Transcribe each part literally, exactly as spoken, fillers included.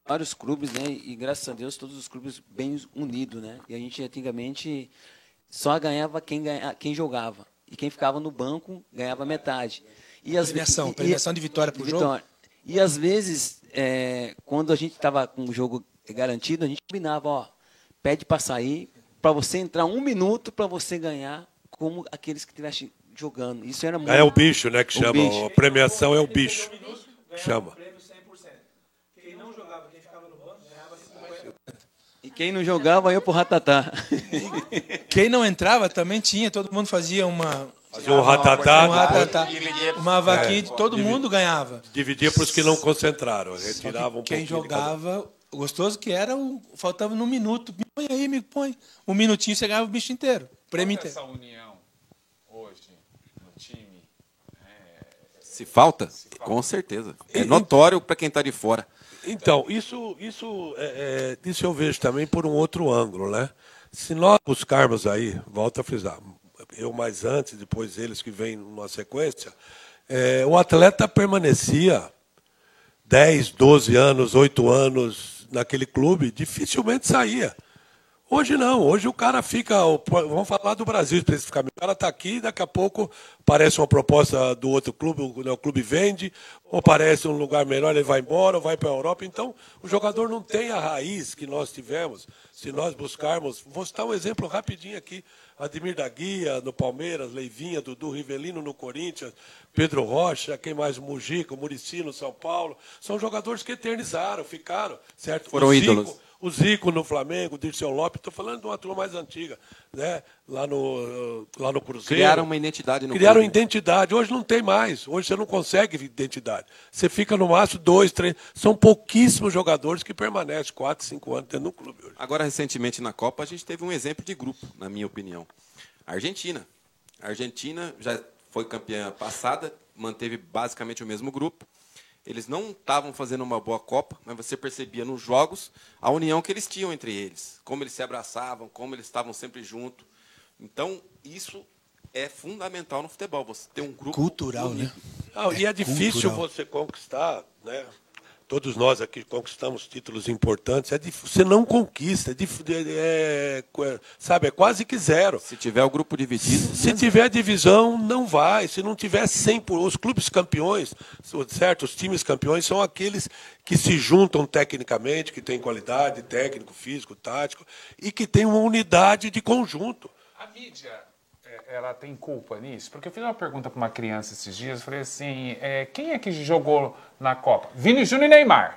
vários clubes, né? E graças a Deus todos os clubes bem unidos, né? E a gente antigamente só ganhava quem, ganha, quem jogava. E quem ficava no banco ganhava metade. E as Premiação, e- premiação de vitória pro jogo? vitória. E às vezes, é, quando a gente estava com o jogo garantido, a gente combinava, ó, pede para sair, para você entrar um minuto para você ganhar, como aqueles que estivessem jogando. Isso era muito. É o bicho, né, que O chama. bicho. A premiação é o bicho. Chama. E quem não jogava, ia pro ratatá. Quem não entrava também tinha, todo mundo fazia uma... Fazia um ratatá. Um ratatá. Uma vaquinha, de todo mundo ganhava. Dividia para os que não concentraram. Retiravam um Quem pouquinho de cada um. jogava, o gostoso que era, o- faltava no minuto. Me põe aí, me põe. Um minutinho você ganhava o bicho inteiro. O prêmio Qual que é inteiro. essa união hoje no time? Se falta? Com certeza. É notório para quem está de fora. Então, isso, isso, é, é, isso eu vejo também por um outro ângulo, né? Se nós buscarmos aí, volto a frisar, eu mais antes, depois eles que vêm numa sequência, é, o atleta permanecia dez, doze anos, oito anos naquele clube, dificilmente saía. Hoje não, hoje o cara fica, vamos falar do Brasil especificamente, o cara está aqui, daqui a pouco aparece uma proposta do outro clube, o clube vende, ou aparece um lugar melhor, ele vai embora, ou vai para a Europa. Então, o jogador não tem a raiz que nós tivemos, se nós buscarmos. Vou citar um exemplo rapidinho aqui, Ademir da Guia no Palmeiras, Leivinha, Dudu Rivelino no Corinthians, Pedro Rocha, quem mais, Mujica, Muricy no São Paulo, são jogadores que eternizaram, ficaram, certo? Foram O Zico, ídolos. O Zico no Flamengo, o Dirceu Lopes, estou falando de uma turma mais antiga, né? lá, no, lá no Cruzeiro. Criaram uma identidade no Criaram clube. identidade. Hoje não tem mais. Hoje você não consegue identidade. Você fica no máximo dois, três. São pouquíssimos jogadores que permanecem quatro, cinco anos dentro do clube hoje. Agora, recentemente na Copa, a gente teve um exemplo de grupo, na minha opinião. A Argentina. A Argentina já foi campeã passada, manteve basicamente o mesmo grupo. Eles não estavam fazendo uma boa Copa, mas você percebia nos jogos a união que eles tinham entre eles, como eles se abraçavam, como eles estavam sempre juntos. Então, isso é fundamental no futebol, você ter um grupo Cultural, unido. né? Não, e é difícil cultural. você conquistar, né? Todos nós aqui conquistamos títulos importantes. É dif... Você não conquista, é, dif... é... é... sabe, é quase que zero. Se tiver o grupo dividido, Se tiver divisão, não vai. Se não tiver cem por... Os clubes campeões, certo? Os times campeões são aqueles que se juntam tecnicamente, que têm qualidade, técnico, físico, tático, e que têm uma unidade de conjunto. A mídia, é, ela tem culpa nisso? Porque eu fiz uma pergunta para uma criança esses dias, eu falei assim, é, quem é que jogou na Copa? Vini Júnior e Neymar.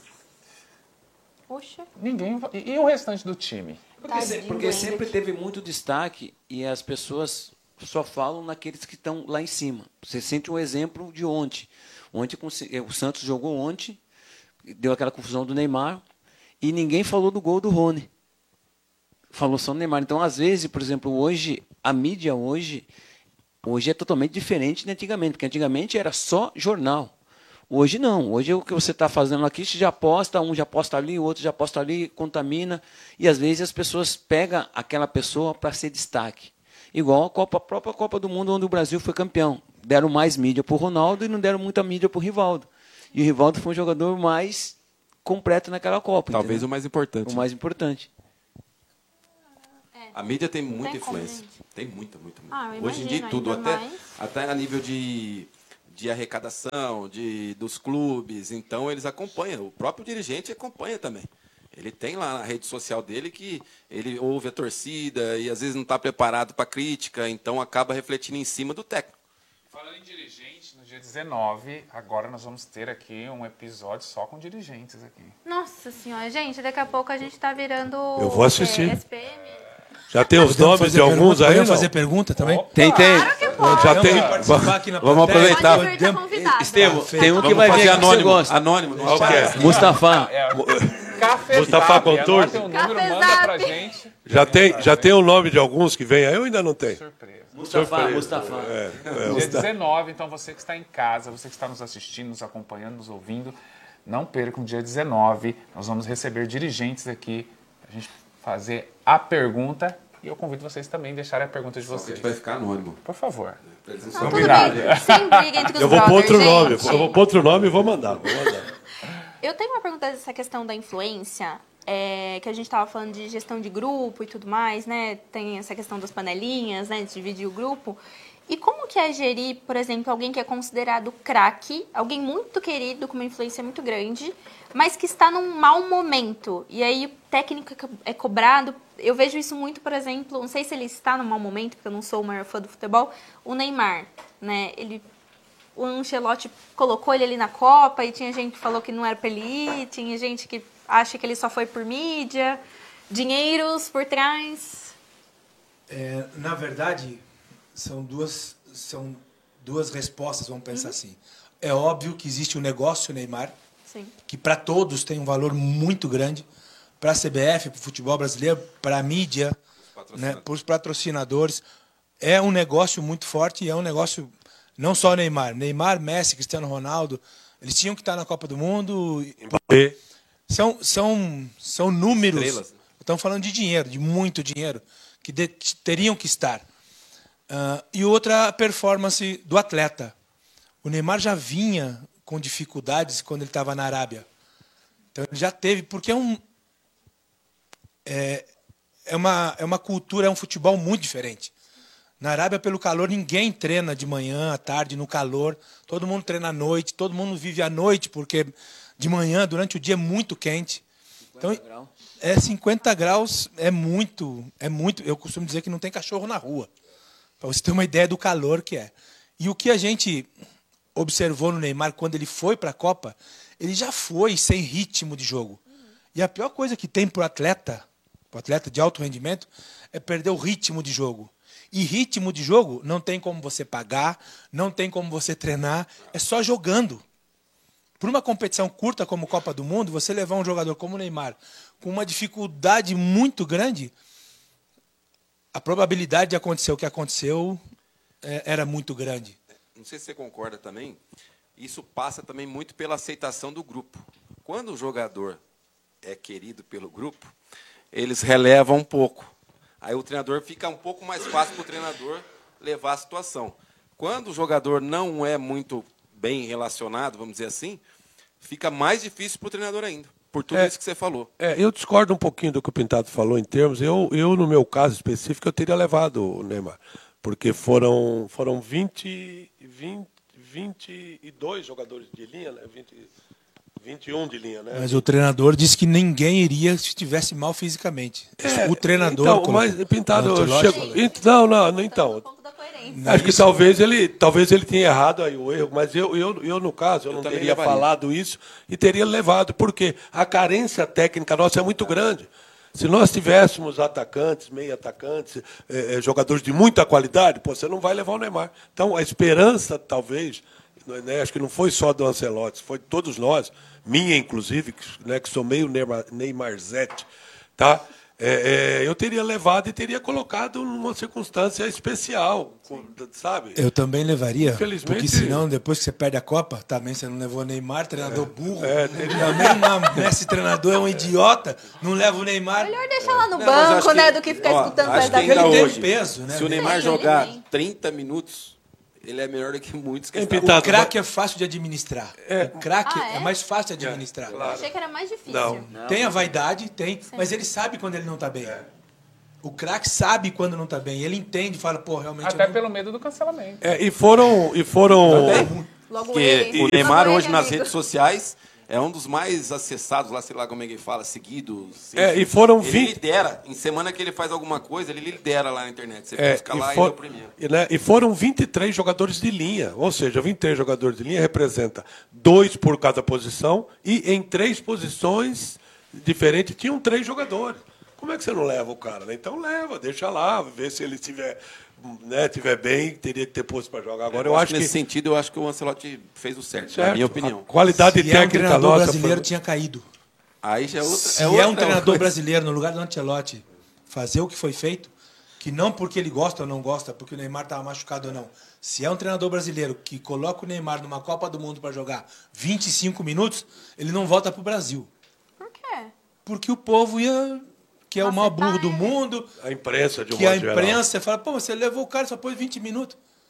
Poxa, Ninguém. E, e o restante do time? Porque, se- Tadinho porque do sempre Hendrick. teve muito destaque e as pessoas só falam naqueles que estão lá em cima. Você sente um exemplo de ontem. Ontem consi- o Santos jogou ontem, deu aquela confusão do Neymar e ninguém falou do gol do Rony. Falou só do Neymar. Então, às vezes, por exemplo, hoje, a mídia hoje, hoje é totalmente diferente de antigamente, porque antigamente era só jornal. Hoje não. Hoje o que você está fazendo aqui, você já posta, um já posta ali, o outro já posta ali, contamina. E às vezes as pessoas pegam aquela pessoa para ser destaque. Igual a, Copa, a própria Copa do Mundo, onde o Brasil foi campeão. Deram mais mídia para o Ronaldo e não deram muita mídia para o Rivaldo. E o Rivaldo foi um jogador mais completo naquela Copa. talvez entendeu? o mais importante. o mais importante. A mídia tem muita tem como, influência. gente. Tem muita, muita, muita. Ah, eu Hoje em dia, imagino, tudo. ainda Até, mais. até a nível de, de arrecadação, de, dos clubes. Então, eles acompanham. O próprio dirigente acompanha também. Ele tem lá na rede social dele que ele ouve a torcida e às vezes não está preparado para crítica, então acaba refletindo em cima do técnico. Falando em dirigente, no dia dezenove, agora nós vamos ter aqui um episódio só com dirigentes aqui. Nossa senhora, gente, daqui a pouco a gente tá virando Eu vou assistir. é, S P M. Já tem os Podemos nomes fazer de alguns pergunta? aí, Podemos não? fazer pergunta também? Tem, tem. Já tem. Participar aqui na Vamos plateia? aproveitar. Pode vir, tá convidado. Estevam, tem um que Vamos vai fazer vir aqui que você anônimo. gosta. Anônimo. Qual que é? Mustafa. Café Mustafa Contursi? Anota o número, Café manda pra Zap. gente. Já tem, já tem o nome de alguns que vem aí ou ainda não tem? Surpresa. Mustafa, Mustafa. É, Dia dezenove, então você que está em casa, você que está nos assistindo, nos acompanhando, nos ouvindo, não percam, dia dezenove, nós vamos receber dirigentes aqui, a gente fazer a pergunta, e eu convido vocês também a deixarem a pergunta de A vocês. gente vai ficar anônimo. Por favor. Pra eles não Não, saberem. tudo Combinado. bem. Sem briga entre os eu vou pôr brothers, outro nome, gente. eu vou pôr outro nome e vou mandar. Vou mandar. Eu tenho uma pergunta dessa questão da influência, é, que a gente estava falando de gestão de grupo e tudo mais, né? Tem essa questão das panelinhas, né? De dividir o grupo. E como que é gerir, por exemplo, alguém que é considerado craque, alguém muito querido, com uma influência muito grande, mas que está num mau momento? E aí o técnico é cobrado. Eu vejo isso muito, por exemplo, não sei se ele está num mau momento, porque eu não sou o maior fã do futebol, o Neymar, né? Ele, o Ancelotti colocou ele ali na Copa e tinha gente que falou que não era pra ele ir, tinha gente que acha que ele só foi por mídia, dinheiros por trás. É, na verdade, são duas, são duas respostas, vamos pensar uhum. assim. É óbvio que existe o negócio Neymar, Sim. que para todos tem um valor muito grande, para a C B F, para o futebol brasileiro, para a mídia, né, para os patrocinadores. É um negócio muito forte e é um negócio, não só Neymar. Neymar, Messi, Cristiano Ronaldo, eles tinham que estar na Copa do Mundo. Mbappé. São, são, são números, Estrelas. Estamos falando de dinheiro, de muito dinheiro, que, de, que teriam que estar. Uh, e outra performance do atleta. O Neymar já vinha com dificuldades quando ele estava na Arábia. Então ele já teve, porque é um é, é uma é uma cultura, é um futebol muito diferente. Na Arábia, pelo calor, ninguém treina de manhã, à tarde, no calor. Todo mundo treina à noite, todo mundo vive à noite, porque de manhã, durante o dia, é muito quente. Então, é cinquenta graus, é muito, é muito. Eu costumo dizer que não tem cachorro na rua. Para você ter uma ideia do calor que é. E o que a gente observou no Neymar quando ele foi para a Copa, ele já foi sem ritmo de jogo. E a pior coisa que tem para o atleta, para o atleta de alto rendimento, é perder o ritmo de jogo. E ritmo de jogo não tem como você pagar, não tem como você treinar, é só jogando. Por uma competição curta como Copa do Mundo, você levar um jogador como o Neymar com uma dificuldade muito grande, a probabilidade de acontecer o que aconteceu é, era muito grande. Não sei se você concorda também, isso passa também muito pela aceitação do grupo. Quando o jogador é querido pelo grupo, eles relevam um pouco. Aí o treinador fica um pouco mais fácil para o treinador levar a situação. Quando o jogador não é muito bem relacionado, vamos dizer assim, fica mais difícil para o treinador ainda, por tudo É, isso que você falou. É, eu discordo um pouquinho do que o Pintado falou em termos. Eu, eu no meu caso específico, eu teria levado o Neymar. Porque foram, foram vinte, vinte, vinte e dois jogadores de linha, né? vinte, vinte e um de linha, né? Mas o treinador disse que ninguém iria se estivesse mal fisicamente. É, o treinador... Então, colocou. mas Pintado... O Ancelotti Chegou, não, não, não, então... Acho que isso, talvez ele, talvez ele tenha errado aí o erro, mas eu, eu, eu no caso, eu, Eu não também teria levaria. falado isso e teria levado, porque a carência técnica nossa é muito grande. Se nós tivéssemos atacantes, meio atacantes, eh, eh, jogadores de muita qualidade, pô, você não vai levar o Neymar. Então, a esperança, talvez, né, acho que não foi só do Ancelotti, foi de todos nós, minha inclusive, que, né, que sou meio Neymar, Neymarzete, tá? É, é, eu teria levado e teria colocado numa circunstância especial, sabe? Eu também levaria, Infelizmente- porque senão, depois que você perde a Copa, também você não levou Neymar, treinador burro. É, teria- Também não, Messi, treinador, é um idiota, não leva o Neymar. Melhor deixar lá no Não, mas banco, acho que- né, do que ficar ó, escutando acho mais da que ainda vida. Ele tem hoje, peso, né? se o Ele Neymar tem, jogar ele tem. trinta minutos, ele é melhor do que muitos que Hein, estão. Pintado? O craque é fácil de administrar. O craque Ah, é? é mais fácil de administrar. Eu achei que era mais difícil. Não. Tem a vaidade, tem, mas ele sabe quando ele não está bem. O craque sabe quando não está bem. Ele entende, fala, pô, realmente... Até eu não... pelo medo do cancelamento. É, e foram, e foram Logo Porque ele. o Neymar Logo hoje ele, nas amigo. redes sociais é um dos mais acessados, lá, sei lá como é que ele fala, seguidos. É, enfim. e foram Ele vinte lidera. Em semana que ele faz alguma coisa, ele lidera lá na internet. Você É, busca lá e, e ele é for- o primeiro. e, né, e foram vinte e três jogadores de linha, ou seja, vinte e três jogadores de linha representa dois por cada posição e em três posições diferentes tinham três jogadores. Como é que você não leva o cara? Né? Então leva, deixa lá, vê se ele estiver, né, tiver bem, teria que ter posto para jogar. Agora eu, acho que nesse sentido, eu acho que o Ancelotti fez o certo, certo, na minha opinião. a qualidade Se é um técnica treinador nossa brasileiro, foi... tinha caído. Aí já é outra. Se é, é, outra um treinador coisa. brasileiro, no lugar do Ancelotti, fazer o que foi feito, que não porque ele gosta ou não gosta, porque o Neymar estava machucado ou não. Se é um treinador brasileiro que coloca o Neymar numa Copa do Mundo para jogar vinte e cinco minutos, ele não volta para o Brasil. Por quê? Porque o povo ia... que é o maior burro do Macetar ele. mundo, A imprensa, de um que a modo geral. imprensa fala, pô, você levou o cara, só pôs vinte minutos.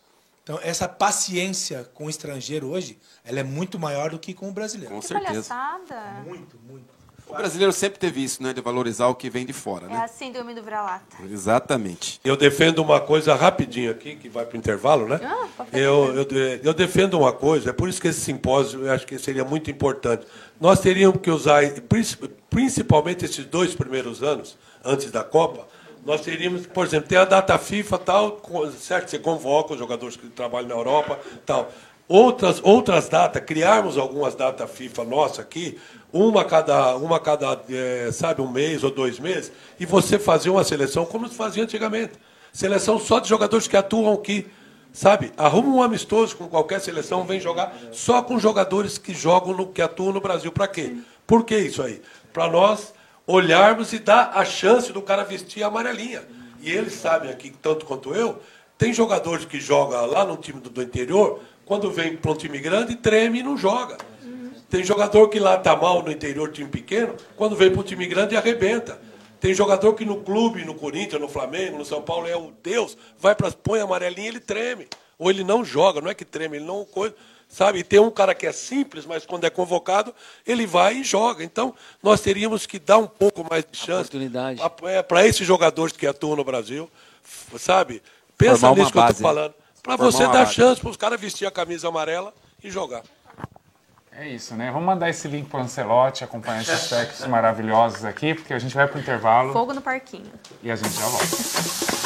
Então, essa paciência com o estrangeiro hoje, ela é muito maior do que com o brasileiro. Com Que certeza. palhaçada. Muito, muito. O brasileiro sempre teve isso, né? De valorizar o que vem de fora, É né? a síndrome do vira-lata. Exatamente. Eu defendo uma coisa rapidinho aqui, que vai para o intervalo, né? Ah, pode ficar eu, eu, eu defendo uma coisa, é por isso que esse simpósio eu acho que seria muito importante. Nós teríamos que usar, principalmente esses dois primeiros anos, antes da Copa, nós teríamos, por exemplo, tem a data FIFA, tal, certo? Você convoca os jogadores que trabalham na Europa, tal. Outras, outras datas, criarmos algumas datas FIFA nossa aqui, uma cada, uma cada é, sabe, um mês ou dois meses, e você fazer uma seleção como se fazia antigamente. Seleção só de jogadores que atuam aqui, sabe? Arruma um amistoso com qualquer seleção, vem jogar só com jogadores que jogam, no, que atuam no Brasil. Para quê? Por que isso aí? Para nós olharmos e dar a chance do cara vestir a amarelinha. E eles sabem aqui, tanto quanto eu, tem jogadores que jogam lá no time do, do interior, quando vem para um time grande, treme e não joga. Tem jogador que lá está mal no interior, time pequeno, quando vem para um time grande, arrebenta. Tem jogador que no clube, no Corinthians, no Flamengo, no São Paulo, é o Deus, vai para põe a amarelinha, ele treme. Ou ele não joga, não é que treme, ele não... Sabe? E tem um cara que é simples, mas quando é convocado, ele vai e joga. Então, nós teríamos que dar um pouco mais de chance para esses jogadores que atuam no Brasil, sabe? Pensa nisso que eu estou falando. Para você dar chance para os caras vestir a camisa amarela e jogar. É isso, né? Vamos mandar esse link para o Ancelotti, acompanhar esses técnicos maravilhosos aqui, porque a gente vai para o intervalo. Fogo no parquinho. E a gente já volta.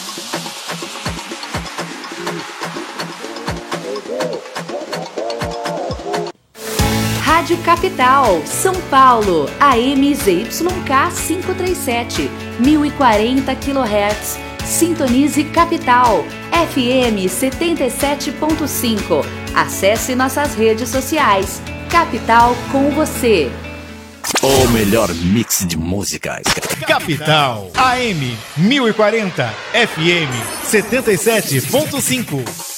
Rádio Capital, São Paulo, A M Z Y K quinhentos e trinta e sete, mil e quarenta quilohertz. Sintonize Capital, F M setenta e sete ponto cinco. Acesse nossas redes sociais. Capital com você. O melhor mix de músicas. Capital, A M mil e quarenta, F M setenta e sete ponto cinco.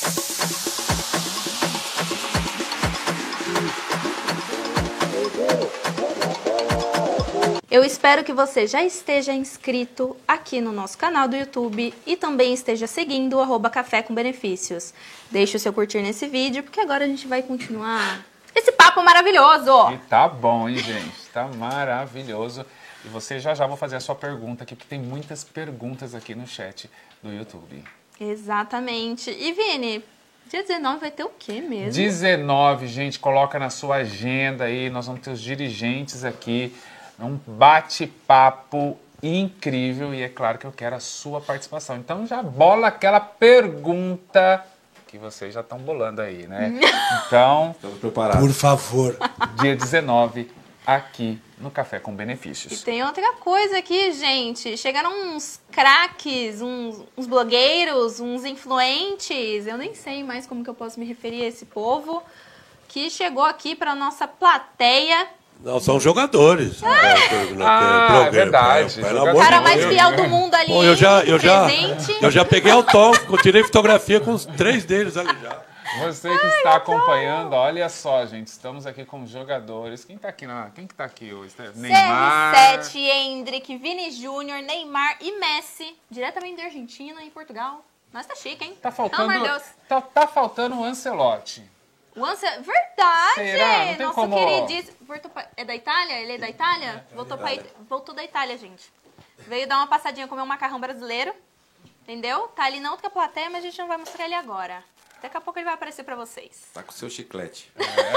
Eu espero que você já esteja inscrito aqui no nosso canal do YouTube e também esteja seguindo o arroba Café com Benefícios. Deixe o seu curtir nesse vídeo, porque agora a gente vai continuar esse papo maravilhoso. E tá bom, hein, gente? Tá maravilhoso. E você já já vou fazer a sua pergunta aqui, porque tem muitas perguntas aqui no chat do YouTube. Exatamente. E Vini, dia dezenove vai ter o quê mesmo? dezenove, gente, coloca na sua agenda aí, nós vamos ter os dirigentes aqui. Um bate-papo incrível e é claro que eu quero a sua participação. Então já bola aquela pergunta que vocês já estão bolando aí, né? Então, estamos preparados. Por favor. Dia dezenove, aqui no Café com E Benefícios. tem outra coisa aqui, gente. Chegaram uns craques, uns, uns blogueiros, uns influentes. Eu nem sei mais como que eu posso me referir a esse povo que chegou aqui para nossa plateia. Não, são jogadores. Ah, é verdade. O cara mais fiel do mundo ali. Pô, eu já, eu já, presente. eu já peguei autógrafo, eu tirei fotografia com os três deles ali já. Você que está acompanhando, olha só, gente, estamos aqui com jogadores. Quem está aqui na, quem que tá aqui hoje? Neymar, C R sete, Endrick, Vini Júnior, Neymar e Messi, diretamente da Argentina e Portugal. Mas tá chique, hein? Tá faltando, Pelo amor de Deus. tá, tá faltando o Ancelotti. O Ance... Verdade! Será? Não tem Nosso como- queridíssimo. Voltou pra- É da Itália? Ele é da Itália? Voltou, pra... It- Voltou da Itália, gente. Veio dar uma passadinha, comer um macarrão brasileiro. Entendeu? Tá ali na outra plateia, mas a gente não vai mostrar ele agora. Daqui a pouco ele vai aparecer pra vocês. Tá com o seu chiclete.